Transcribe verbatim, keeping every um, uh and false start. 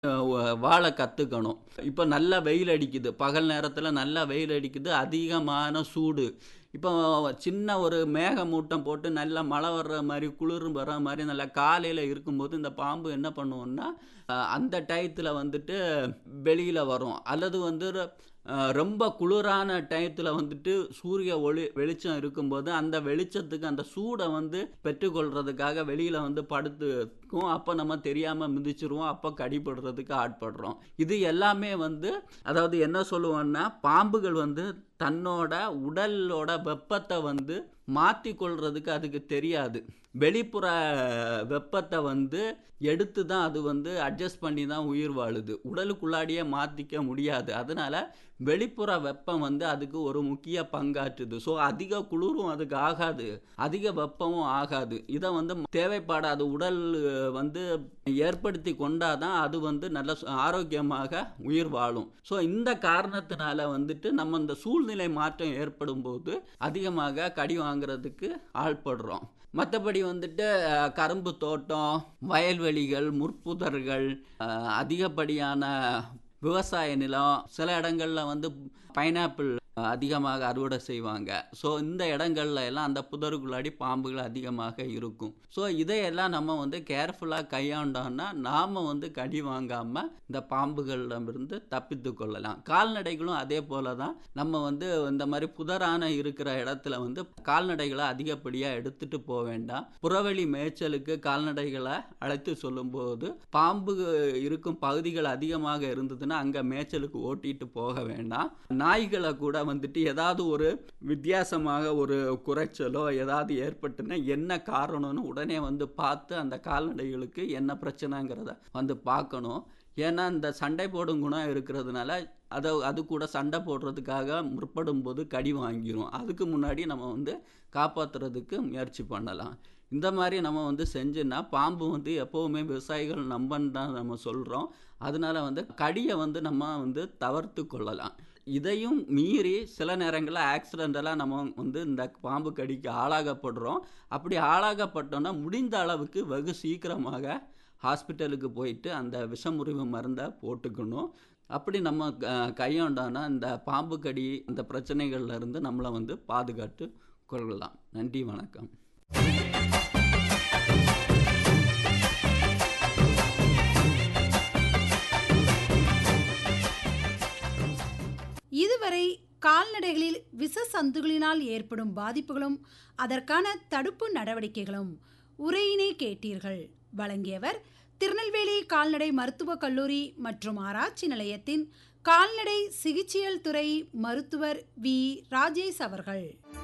அ வ வாழ கத்துக்கணும். இப்ப நல்லா வெயில் அடிக்குது. பகல் நேரத்தில நல்லா வெயில் அடிக்குது. அதிகமான சூடு. இப்போ சின்ன ஒரு மேகமூட்டம் போட்டு நல்லா மழை வர்ற மாரி, குளிர் வர்ற மாரி நல்லா காலையில இருக்கும்போது, இந்த பாம்பு என்ன பண்ணும்னா, அ அந்த டயத்துல வந்துட்டு வெளியில வரும். அல்லது வந்து அ ரொம்ப குளிரான டயத்துல வந்துட்டு சூரிய ஒளி வெளிச்சம் இருக்கும்போது, அந்த வெளிச்சத்துக்கு அந்த சூட வந்து பெற்றுக்கொள்றதுக்காக வெளியில வந்து படுத்துக்கும். அப்ப நம்ம தெரியாம மிதிச்சுருவோம். அப்ப கடிபடுறதுக்கு ஆட்படுறோம். இது எல்லாமே வந்து அதாவது என்ன சொல்லுவோம்னா, பாம்புகள் வந்து தன்னோட உடலோட வெப்பத்த வந்து மாத்திக் கொள்றதுக்கு அதுக்கு தெரியாது. வெளிப்புற வெப்பத்த வந்து எடுத்து தான் அது வந்து அட்ஜஸ்ட் பண்ணி தான் உயிர் வாழுது. உடலுக்குள்ளாடியே மாத்திக்க முடியாது. அதனால வெளிப்புற வெப்பம் வந்து அதுக்கு ஒரு முக்கிய பங்காற்றுது. ஸோ அதிக குளிரும் அதுக்கு ஆகாது. அதிக வெப்பமும் ஆகாது. இத வந்து தேவைப்படாத உடல் வந்து ஏற்படுத்தி கொண்டா தான் அது வந்து நல்ல சு ஆரோக்கியமாக உயிர் வாழும். ஸோ இந்த காரணத்தினால வந்துட்டு நம்ம இந்த சூழ்நிலை மாற்றம் ஏற்படும்போது, அதிகமாக கடி வாங்குறதுக்கு ஆள்படுறோம். மத்தபடி வந்துட்டு அ கரும்பு தோட்டம், வயல்வெளிகள், முற்புதர்கள், அ அதிகப்படியான விவசாய நிலம், சில இடங்கள்ல வந்து பைனாப்பிள் அதிகமாக அறுவடை செய்வாங்க. ஸோ இந்த இடங்கள்ல எல்லாம் அந்த புதருக்குள்ளாடி பாம்புகள் அதிகமாக இருக்கும். ஸோ இதையெல்லாம் நம்ம வந்து கேர்ஃபுல்லா கையாண்டோம்னா, நாம வந்து கடி வாங்காம இந்த பாம்புகளிடமிருந்து தப்பித்துக் கொள்ளலாம். கால்நடைகளும் அதே போல தான். நம்ம வந்து இந்த மாரி புதரான இருக்கிற இடத்துல வந்து கால்நடைகள அதிகப்படியா எடுத்துட்டு போ வேண்டாம். புறவெளி மேய்ச்சலுக்கு கால்நடைகள அழைத்து சொல்லும்போது, பாம்பு இருக்கும் பகுதிகள் அதிகமாக இருந்ததுன்னா, அங்க மேய்ச்சலுக்கு ஓட்டிட்டு போக வேண்டாம். நாய்கள கூட வந்துட்டு ஏதாவது ஒரு வித்தியாசமாக ஒரு குறைச்சலோ ஏதாவது ஏற்பட்டுன்னா, என்ன காரணம்னு உடனே வந்து பார்த்து அந்த கால்நடைகளுக்கு என்ன பிரச்சனைங்கிறத வந்து பார்க்கணும். ஏன்னா, இந்த சண்டை போடும் குணம் இருக்கிறதுனால, அத அது கூட சண்டை போடுறதுக்காக முற்படும்போது கடி வாங்கிரும். அதுக்கு முன்னாடி நம்ம வந்து காப்பாத்துறதுக்கு முயற்சி பண்ணலாம். இந்த மாரி நம்ம வந்து செஞ்சோன்னா, பாம்பு வந்து எப்பவுமே விவசாயிகள் நண்பன் தான் நம்ம சொல்றோம். அதனால வந்து கடிய வந்து நம்ம வந்து தவிர்த்து கொள்ளலாம். இதையும் மீறி சில நேரங்கள்ல ஆக்சிடென்டலா நம்ம வந்து இந்த பாம்பு கடிக்கு ஆளாகப்படுறோம். அப்படி ஆளாகப்பட்டோம்னா, முடிந்த அளவுக்கு வெகு சீக்கிரமாக ஹாஸ்பிட்டலுக்கு போயிட்டு அந்த விஷமுறிவு மருந்த போட்டுக்கணும். அப்படி நம்ம க கையாண்டோம்னா, இந்த பாம்பு கடி அந்த பிரச்சனைகள்ல இருந்து நம்மள வந்து பாதுகாத்து கொள்ளலாம். நன்றி, வணக்கம். இதுவரை கால்நடைகளில் விஷ சந்துகளினால் ஏற்படும் பாதிப்புகளும் அதற்கான தடுப்பு நடவடிக்கைகளும் உரையினை கேட்டீர்கள். வழங்கியவர் திருநெல்வேலி கால்நடை மருத்துவக் கல்லூரி மற்றும் ஆராய்ச்சி நிலையத்தின் கால்நடை சிகிச்சையியல் துறை மருத்துவர் வி ராஜேஷ் அவர்கள்.